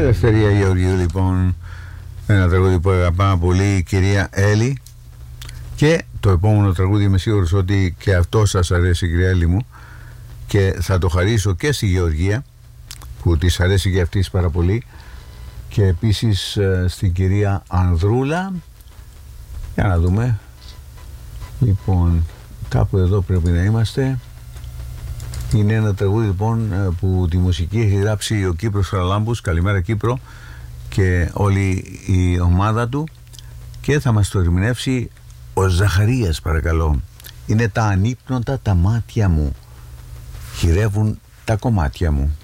Ελευθερία Γεωργίου, λοιπόν, ένα τραγούδι που αγαπάμε πολύ η κυρία Έλλη. Και το επόμενο τραγούδι είμαι σίγουρος ότι και αυτό σας αρέσει, κυρία Έλλη μου, και θα το χαρίσω και στη Γεωργία που της αρέσει και αυτής πάρα πολύ, και επίσης στην κυρία Ανδρούλα. Για να δούμε, λοιπόν, κάπου εδώ πρέπει να είμαστε. Είναι ένα τραγούδι, λοιπόν, που τη μουσική έχει γράψει ο Κύπρος Χαραλάμπους. Καλημέρα Κύπρο και όλη η ομάδα του, και θα μας το ερμηνεύσει ο Ζαχαρίας, παρακαλώ. Είναι τα ανύπνοτα τα μάτια μου, χειρεύουν τα κομμάτια μου.